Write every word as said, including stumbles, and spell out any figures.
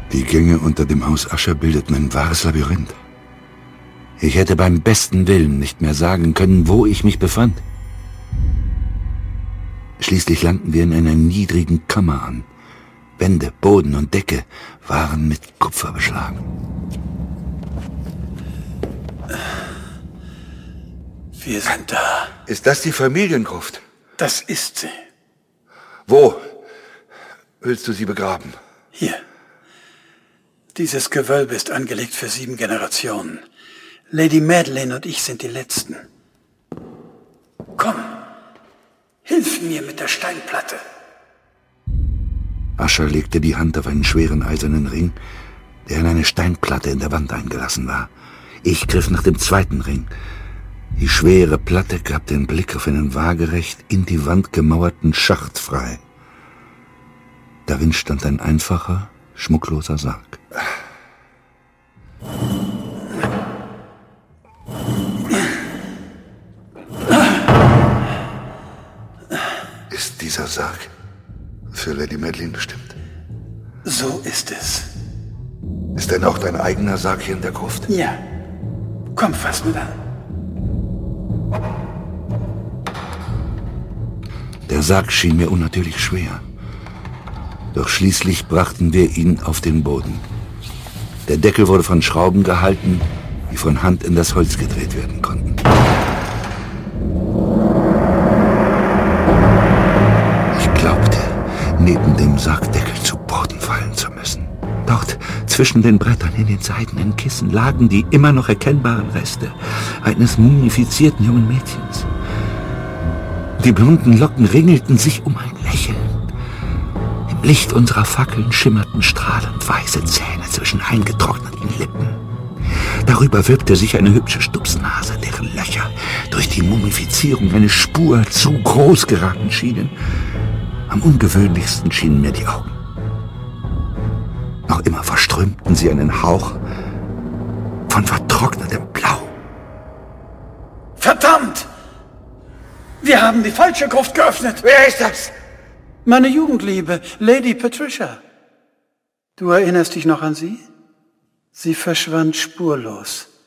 Die Gänge unter dem Haus Usher bildeten ein wahres Labyrinth. Ich hätte beim besten Willen nicht mehr sagen können, wo ich mich befand. Schließlich langten wir in einer niedrigen Kammer an. Wände, Boden und Decke waren mit Kupfer beschlagen. Wir sind da. Ist das die Familiengruft? Das ist sie. Wo willst du sie begraben? Hier. Dieses Gewölbe ist angelegt für sieben Generationen. Lady Madeline und ich sind die Letzten. Komm, hilf mir mit der Steinplatte. Usher legte die Hand auf einen schweren eisernen Ring, der in eine Steinplatte in der Wand eingelassen war. Ich griff nach dem zweiten Ring. Die schwere Platte gab den Blick auf einen waagerecht in die Wand gemauerten Schacht frei. Darin stand ein einfacher, schmuckloser Sarg. Ist dieser Sarg für Lady Madeline bestimmt? So ist es. Ist denn auch dein eigener Sarg hier in der Gruft? Ja. Komm, fass mit an. Der Sarg schien mir unnatürlich schwer. Doch schließlich brachten wir ihn auf den Boden. Der Deckel wurde von Schrauben gehalten, die von Hand in das Holz gedreht werden konnten. Ich glaubte, neben dem Sargdeckel zu Boden fallen zu müssen. Dort, zwischen den Brettern in den seidenen Kissen, lagen die immer noch erkennbaren Reste eines mumifizierten jungen Mädchens. Die blonden Locken ringelten sich um ein Lächeln. Im Licht unserer Fackeln schimmerten strahlend weiße Zähne zwischen eingetrockneten Lippen. Darüber wölbte sich eine hübsche Stupsnase, deren Löcher durch die Mumifizierung eine Spur zu groß geraten schienen. Am ungewöhnlichsten schienen mir die Augen. Noch immer verströmten sie einen Hauch von vertrocknetem Blau. Verdammt! Wir haben die falsche Gruft geöffnet. Wer ist das? Meine Jugendliebe, Lady Patricia. Du erinnerst dich noch an sie? Sie verschwand spurlos.